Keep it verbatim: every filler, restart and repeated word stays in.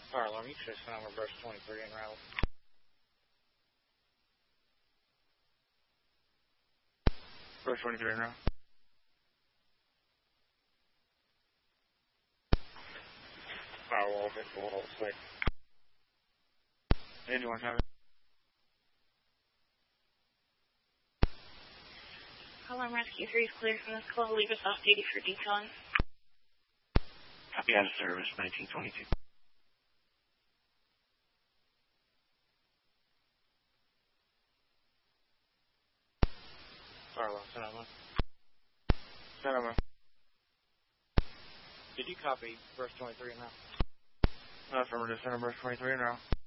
Fire alarm, you should send over brush twenty-three and route. Brush twenty-three and route. Firewall, visual, six. Anyone have it? Alarm Rescue three is clear from this call. Leave us off duty for detailing. Copy out of service, nineteen twenty-two. Firewall, Sonoma. Sonoma. Did you copy brush twenty-three and route? No, affirmative, Sonoma, brush twenty-three and route.